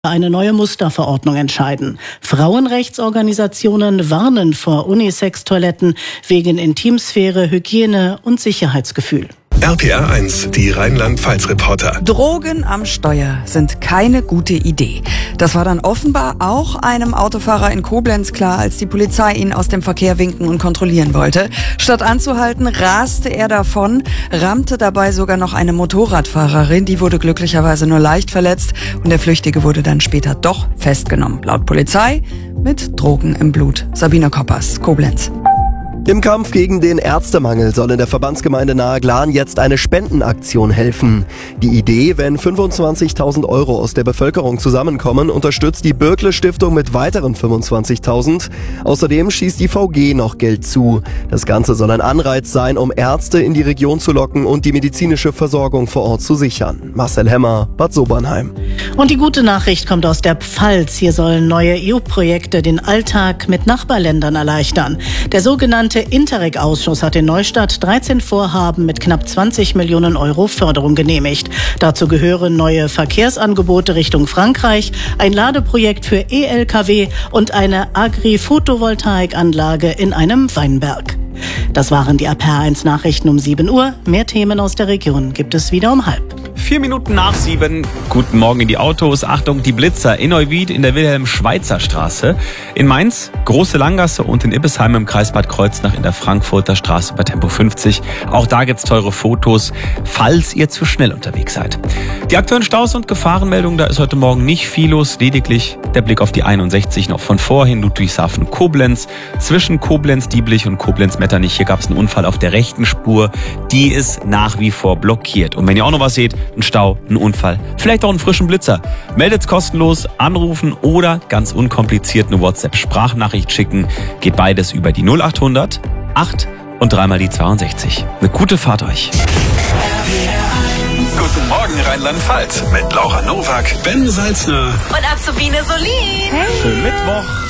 eine neue Musterverordnung entscheiden. Frauenrechtsorganisationen warnen vor Unisex-Toiletten wegen Intimsphäre, Hygiene und Sicherheitsgefühl. RPR 1, die Rheinland-Pfalz-Reporter. Drogen am Steuer sind keine gute Idee. Das war dann offenbar auch einem Autofahrer in Koblenz klar, als die Polizei ihn aus dem Verkehr winken und kontrollieren wollte. Statt anzuhalten, raste er davon, rammte dabei sogar noch eine Motorradfahrerin. Die wurde glücklicherweise nur leicht verletzt und der Flüchtige wurde dann später doch festgenommen. Laut Polizei mit Drogen im Blut. Sabine Koppers, Koblenz. Im Kampf gegen den Ärztemangel soll in der Verbandsgemeinde Nahe-Glan jetzt eine Spendenaktion helfen. Die Idee, wenn 25.000 € aus der Bevölkerung zusammenkommen, unterstützt die Bürkle-Stiftung mit weiteren 25.000. Außerdem schießt die VG noch Geld zu. Das Ganze soll ein Anreiz sein, um Ärzte in die Region zu locken und die medizinische Versorgung vor Ort zu sichern. Marcel Hemmer, Bad Sobernheim. Und die gute Nachricht kommt aus der Pfalz. Hier sollen neue EU-Projekte den Alltag mit Nachbarländern erleichtern. Der sogenannte Interreg-Ausschuss hat in Neustadt 13 Vorhaben mit knapp 20 Millionen € Förderung genehmigt. Dazu gehören neue Verkehrsangebote Richtung Frankreich, ein Ladeprojekt für E-Lkw und eine Agri-Photovoltaikanlage in einem Weinberg. Das waren die RPR 1 Nachrichten um 7 Uhr. Mehr Themen aus der Region gibt es wieder um 6:30. 4 Minuten nach 7. Guten Morgen in die Autos. Achtung, die Blitzer in Neuwied in der Wilhelm-Schweitzer-Straße. In Mainz, Große Langgasse und in Ibbesheim im Kreis Bad Kreuznach in der Frankfurter Straße bei Tempo 50. Auch da gibt's teure Fotos, falls ihr zu schnell unterwegs seid. Die aktuellen Staus und Gefahrenmeldungen, da ist heute Morgen nicht viel los. Lediglich der Blick auf die 61 noch von vorhin, Ludwigshafen-Koblenz. Zwischen Koblenz-Dieblich und Koblenz-Metternich, hier gab's einen Unfall auf der rechten Spur. Die ist nach wie vor blockiert. Und wenn ihr auch noch was seht, ein Stau, ein Unfall, vielleicht auch einen frischen Blitzer, meldet's kostenlos, anrufen oder ganz unkompliziert eine WhatsApp-Sprachnachricht schicken. Geht beides über die 0800 8 und dreimal die 62. Eine gute Fahrt euch. Guten Morgen Rheinland-Pfalz mit Laura Nowak, Ben Salzner und Azubine Solin. Schönen Mittwoch.